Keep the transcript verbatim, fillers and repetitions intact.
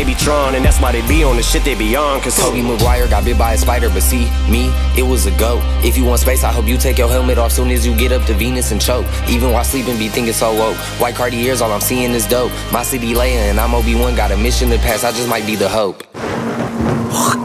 they be Tron, and that's why they be on the shit they be on. Cause Tobey Maguire got bit by a spider, but see, me, it was a go. If you want space, I hope you take your helmet off soon as you get up to Venus and choke. Even while sleeping, be thinking so woke. White Cartiers, all I'm seeing is dope. My city Leia and I'm Obi-Wan, got a mission to pass, I just might be the hope.